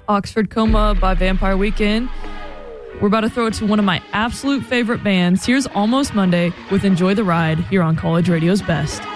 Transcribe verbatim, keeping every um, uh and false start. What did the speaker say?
Oxford Coma by Vampire Weekend. We're about to throw it to one of my absolute favorite bands. Here's Almost Monday with Enjoy the Ride here on College Radio's Best.